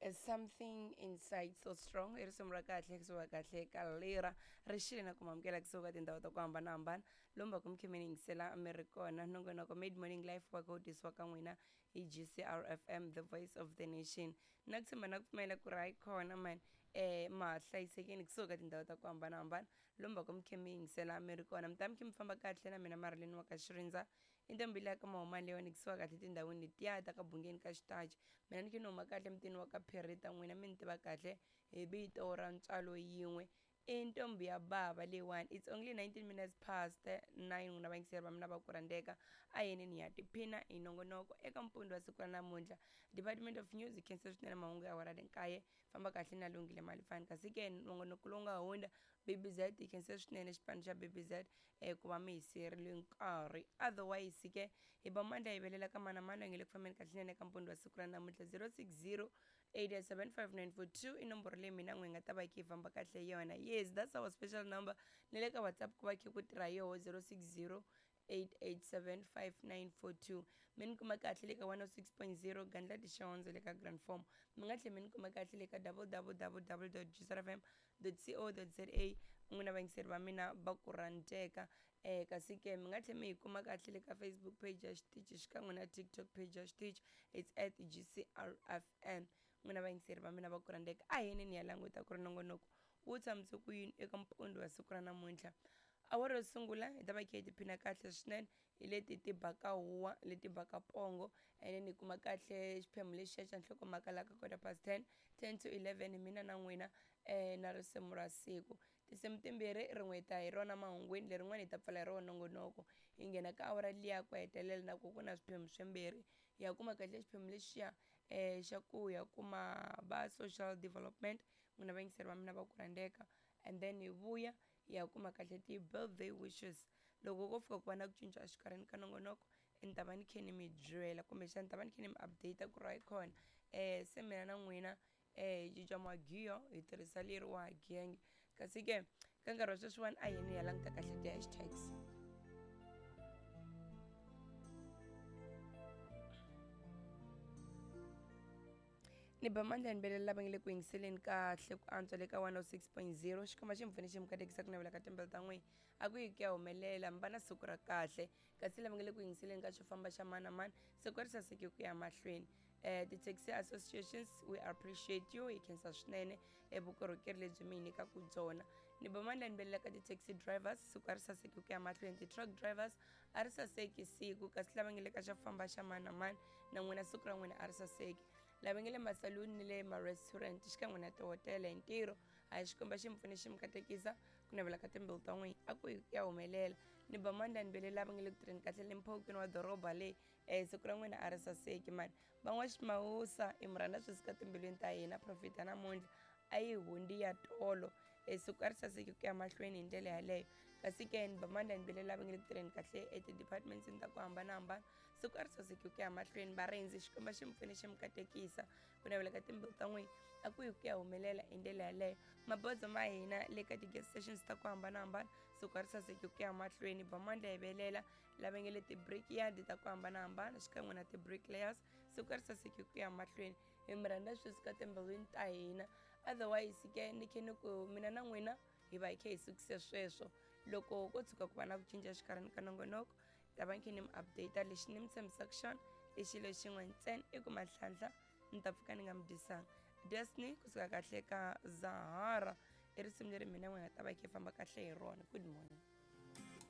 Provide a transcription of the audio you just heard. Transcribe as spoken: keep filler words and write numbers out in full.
Is something inside so strong iri simu ra kahle kusuka kahle ka lera ri xile na ku mamukela kusuka tindhawu ta ku hambanahambana lomba ku mi khe mi ni yingisela mi ri kona nongonoko mid morning life wa kodisiwa ka n'wina hi G C R F M the voice of the nation na ku tshemba na ku pfumela ku ri hayi khona man eh ma hlayisekini kusuka tindhawu ta ku hambanahambana lomba ku mi khe mi yingisela mi ri kona mi ta mi khe mi famba kahle na mina marileni wa ka xirindza i ntombi leyi ya ka mahumani leyiwani kusuka kahle tindhawini letiya ta ka bungeni ka xitaji mina ni khe ni huma kahle mutini wa ka phereta n'wina mi ni tiva kahle hi vito ra ntswalo yin'we i ntombi ya bava leyiwani it's only nineteen minutes past nine n'wina vayingiseri va mina va ku rhandzeka a yenini ya tiphina hi nongonoko eka mpundzu wa siku ra namuntlha department of news hi khensa swinene mahungu ya awara nkaye famba kahle na lunghile malifani kasi ke nongonoko lowu nga hundza B B Z hi khensa swinene xipano xa B B Z um ku va mi hi siyerile nkarhi otherwise ke hi va mandla hi velela ka manamana hi nge le ku fambeni kahleinene eka mpundzu wa siku ra namuntlha zero six zero eight seven five nine four two i nomboro leyi mina n'we hi nga ta va hi famba kahle yona yes that's our special number ni le ka WhatsApp ku va khe ku tirha yoho zero six zero eight eight seven five nine four two mi ni kuma kahle le ka one oh six point zero gandla tixondzo le ka grand form mi nga tlhela mi ni kuma kahle le ka www dot g s r f m dot co dot za n'wina vayingiseri va mina va ku rhandzeka um kasi ke mi nga tlhela mi hi kuma kahle le ka Facebook page ya xitichi xikan'we na TikTok page ya xitichi it's at G C R F M n'wina vayingiseri va mina va ku rhandzeka a hi ni ya languta ku ri nongonoko wu tshamise ku yini eka mpundzu wa siku ra namuntlha awara ro sungula hi ta va khe hi tiphina kahle swinene hi leti ti baka huwa leti baka pongo and then hi kuma kahle xiphemu lexiya xa nhlokomhaka la ka quarter past ten ten to eleven hi mina na n'wina um na risimu ra siku tinsimu timbirhi rin'we ta hi rona mahungwini lerin'wana hi ta pfala hi rona nongonoko hi nghena ka awara liya ku hetelela na ku ku na swiphemu swimbirhi hi ya kuma kahle xiphemu lexiya um xa ku hi ya kuma va social development n'wina vayingiseri va mina va ku rhandzeka and then hi vuya hi ya kuma kahle ti-birthday wishes loko ko fika ku va na ku cinca exikarhini ka nongonoko ni ta va ni khe ni mi byela kumbexana ni ta va ni khe ni mi update ku ri hi khona um se mina na n'wina um hi cinca magiyo hi tirhisa leriwa genge kasi ke ka nkarhi wa sweswiwani a hi ni ya languta kahle ti-hashtags. Ni ba mandla ni velela lava nge le ku yingiseleni kahle ku antswa le ka one oh six point zero xikhoma xi mi pfune xi mi katekisa ku navela ka timbelo ta n'wina a ku yi ku ya humelela mi va na siku ra kahle kasi lava nge le ku yingiseleni ka xo famba xa mani na mani siku ri saseke ku ya mahlweni um ti-taxi associations we appreciate you hi khensa swinene vukorhokeri lebyi mi hi nyikaku byona ni ba mandla ni velela ka ti-taxi drivers siku a ri saseke ku ya mahlweni ti-truck drivers a ri saseki siku kasi lava nge le ka xa famba xa mani na mani na n'wina siku ra n'wina a ri saseki lava nge le masaluni ni le ma-restaurant xikan'we na tihotela hi ntirho a hi xikomba xi mi pfune xi mi katekisa ku navela ka timbilu ta n'wina a ku hi ya humelela ni ba mandla ni velela lava nge le ku tirheni kahle le mphakeni wa doroba leyi um siku ra n'wina a ri saseki mani van'waximawusa i mi rhandza swisi ka timbilwini ta hina profit ya namuntlha a yi hundi ya tolo um siku a ri saseki ku ya mahlweni hi ndlela yaleyo kasi ke ni ba mandla ni velela lava nge le ku tirheni kahle eti-departmentsini ta ku hambanahambana siku a ri saseki ku ya mahlweni varindzi xikomba xi mi pfune xi mi katekisa ku navela ka timbilu ta n'wina a ku hi ku ya humelela hi ndlela yaleyo mabozo ma hina le ka ti-gas stations ta ku hambanahambana siku a ri saseki ku ya mahlweni ba mandla hi velela lava nge le ti-brick yard ta ku hambanahambana xikan'we na ti-brick layers siku a ri saseki ku ya mahlweni hi mi rhandza swisi ka timbilwini ta hina otherwise ke ni khe ni ku mina na n'wina hi va hi khe hi sukise sweswo loko ko tshuka ku va na ku cinca exikarhini ka nongonoko ta va ni khe ni mi update lexi ni mi tshembisaka xona i xilo xin'we ntsena i ku mahlanhla ni ta pfuka ni nga mi dyisanga Destiny kusuka kahle ka Zahara i risimu leri mina n'we nga ta va hi khe famba kahle hi rona good morning.